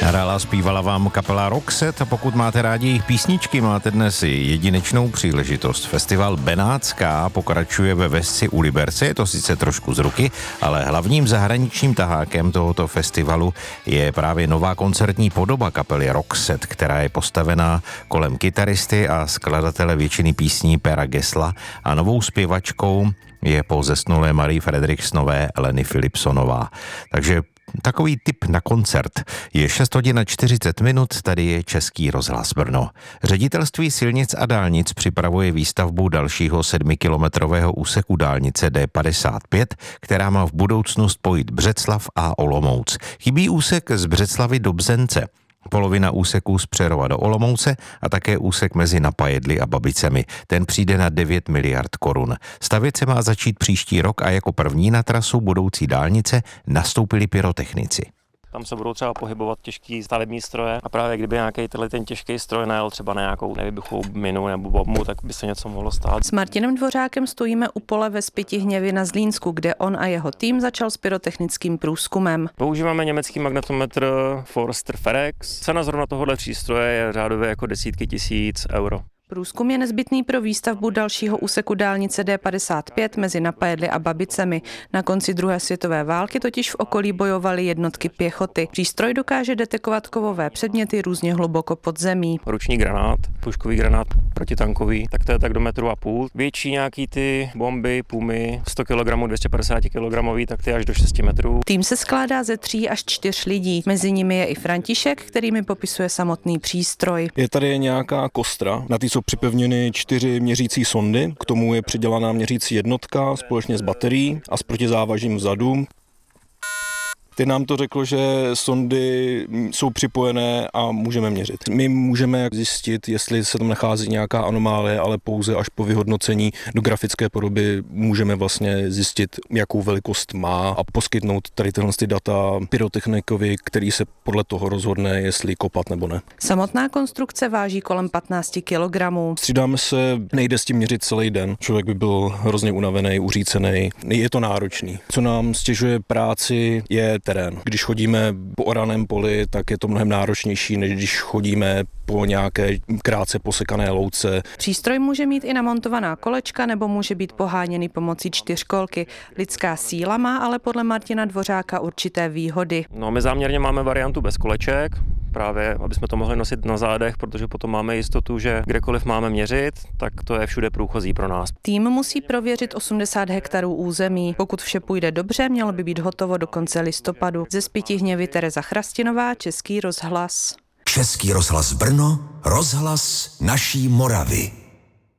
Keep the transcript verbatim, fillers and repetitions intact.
Hrála, zpívala vám kapela Roxette a pokud máte rádi jejich písničky, máte dnes jedinečnou příležitost. Festival Benátská pokračuje ve Vesci u Liberce, je to sice trošku z ruky, ale hlavním zahraničním tahákem tohoto festivalu je právě nová koncertní podoba kapely Roxette, která je postavená kolem kytaristy a skladatele většiny písní Pera Gessla a novou zpěvačkou je po zesnulé Marie Fredriksonové Leny Philipsonová. Takže takový tip na koncert. Je šest hodin a čtyřicet minut, tady je Český rozhlas Brno. Ředitelství silnic a dálnic připravuje výstavbu dalšího sedmikilometrového úseku dálnice D padesát pět, která má v budoucnu spojit Břeclav a Olomouc. Chybí úsek z Břeclavy do Bzence, polovina úseků z Přerova do Olomouce a také úsek mezi Napajedly a Babicemi. Ten přijde na devět miliard korun. Stavět se má začít příští rok a jako první na trasu budoucí dálnice nastoupili pyrotechnici. Tam se budou třeba pohybovat těžký stavební stroje a právě kdyby nějaký tenhle ten těžký stroj najel třeba na nějakou nevybuchovou minu nebo bombu, tak by se něco mohlo stát. S Martinem Dvořákem stojíme u pole ve Spytihněvi na Zlínsku, kde on a jeho tým začal s pyrotechnickým průzkumem. Používáme německý magnetometr Forster Ferex. Cena zrovna tohohle přístroje je řádově jako desítky tisíc euro. Průzkum je nezbytný pro výstavbu dalšího úseku dálnice D padesát pět mezi Napajedly a Babicemi. Na konci druhé světové války totiž v okolí bojovaly jednotky pěchoty. Přístroj dokáže detekovat kovové předměty různě hluboko pod zemí. Ruční granát, puškový granát protitankový, tak to je tak do metru a půl. Větší nějaký ty bomby, pumy, sto kilogramů, dvě stě padesát kilogramů, tak ty až do šesti metrů. Tým se skládá ze tří až čtyř lidí. Mezi nimi je i František, který mi popisuje samotný přístroj. Je tady nějaká kostra, na té jsou připevněny čtyři měřící sondy, k tomu je přidělaná měřící jednotka společně s baterií a s protizávažím vzadu. Teď nám to řeklo, že sondy jsou připojené a můžeme měřit. My můžeme zjistit, jestli se tam nachází nějaká anomálie, ale pouze až po vyhodnocení do grafické podoby můžeme vlastně zjistit, jakou velikost má a poskytnout tady tyhle data pyrotechnikovi, který se podle toho rozhodne, jestli kopat nebo ne. Samotná konstrukce váží kolem patnáct kilogramů. Střídáme se, nejde s tím měřit celý den. Člověk by byl hrozně unavený, uřícený. Je to náročný. Co nám stěžuje práci je terén. Když chodíme po oraném poli, tak je to mnohem náročnější, než když chodíme po nějaké krátce posekané louce. Přístroj může mít i namontovaná kolečka nebo může být poháněný pomocí čtyřkolky. Lidská síla má ale podle Martina Dvořáka určité výhody. No, my záměrně máme variantu bez koleček, právě aby jsme to mohli nosit na zádech, protože potom máme jistotu, že kdekoliv máme měřit, tak to je všude průchozí pro nás. Tým musí prověřit osmdesát hektarů území. Pokud vše půjde dobře, mělo by být hotovo do konce listopadu. Ze Spytihněvy Tereza Chrastinová, Český rozhlas. Český rozhlas Brno, rozhlas naší Moravy.